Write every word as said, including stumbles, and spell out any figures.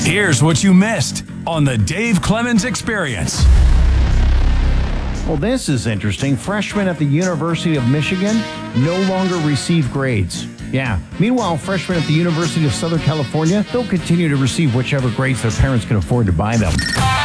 Here's what you missed on the Dave Clemens Experience. Well, this is interesting. Freshmen at the University of Michigan no longer receive grades. Yeah. Meanwhile, freshmen at the University of Southern California, they'll continue to receive whichever grades their parents can afford to buy them.